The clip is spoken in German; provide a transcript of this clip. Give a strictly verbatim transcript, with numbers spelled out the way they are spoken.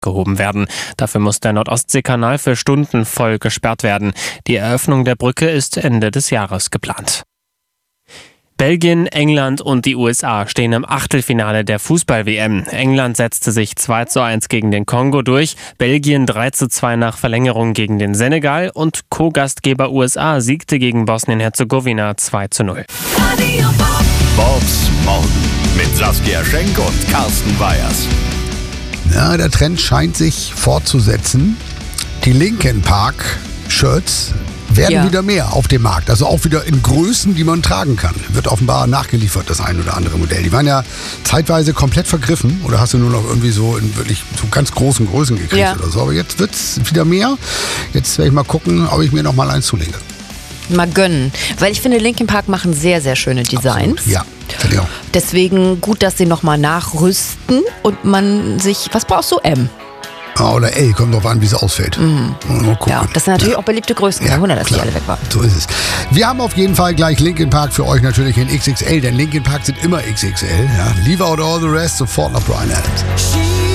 gehoben werden. Dafür muss der Nordostseekanal für Stunden voll gesperrt werden. Die Eröffnung der Brücke ist Ende des Jahres geplant. Belgien, England und die U S A stehen im Achtelfinale der Fußball-W M. England setzte sich zwei zu eins gegen den Kongo durch, Belgien drei zu zwei nach Verlängerung gegen den Senegal und Co-Gastgeber U S A siegte gegen Bosnien-Herzegowina zwei zu null. Bobs Morgen mit Saskia Schenk und Carsten Weyers. Ja, der Trend scheint sich fortzusetzen. Die Linkin Park Shirts werden Ja. wieder mehr auf dem Markt. Also auch wieder in Größen, die man tragen kann. Wird offenbar nachgeliefert, das ein oder andere Modell. Die waren ja zeitweise komplett vergriffen. Oder hast du nur noch irgendwie so in wirklich so ganz großen Größen gekriegt Ja. oder so. Aber jetzt wird es wieder mehr. Jetzt werde ich mal gucken, ob ich mir noch mal eins zulege. Mal gönnen. Weil ich finde, Linkin Park machen sehr, sehr schöne Designs. Absolut. Ja, finde ich auch. Deswegen gut, dass sie nochmal nachrüsten und man sich... Was brauchst du? M? Ah, oder L, kommt drauf an, wie es ausfällt. Mhm. Mal gucken. Ja, das sind natürlich auch beliebte Größen. Ja, Kein Wunder, dass die klar. alle weg waren. So ist es. Wir haben auf jeden Fall gleich Linkin Park für euch natürlich in X X L, denn Linkin Park sind immer X X L. Ja. Leave out all the rest, sofort nach Bryan Adams.